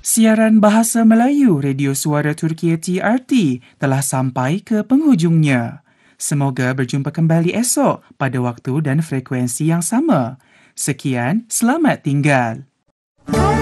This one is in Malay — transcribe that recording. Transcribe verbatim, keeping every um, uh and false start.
Siaran Bahasa Melayu Radio Suara Turkiye T R T telah sampai ke penghujungnya. Semoga berjumpa kembali esok pada waktu dan frekuensi yang sama. Sekian, selamat tinggal.